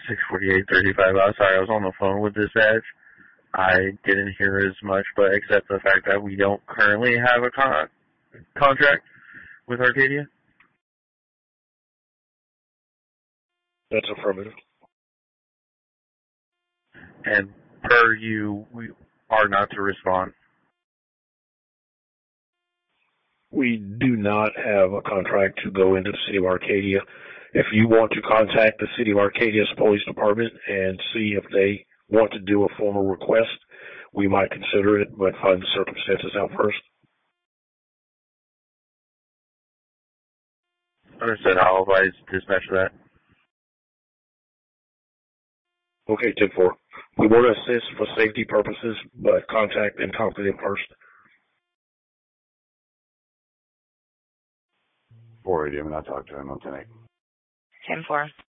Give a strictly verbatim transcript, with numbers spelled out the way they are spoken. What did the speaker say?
six forty-eight thirty-five. I'm sorry, I was on the phone with Dispatch. I didn't hear as much, but except the fact that we don't currently have a con- contract with Arcadia. That's affirmative. And per you, we are not to respond. We do not have a contract to go into the City of Arcadia. If you want to contact the City of Arcadia's Police Department and see if they want to do a formal request, we might consider it, but find the circumstances out first. Understood. I'll advise dispatch of that. Okay, ten four. We want to assist for safety purposes, but contact and talk to them first. four eighty, I'm going to talk to him on ten eight. ten four.